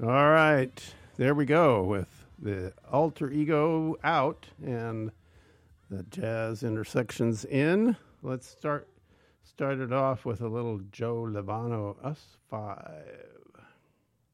All right, there we go with the alter ego out and the jazz intersections in. Let's start it off with a little Joe Lovano, Us Five.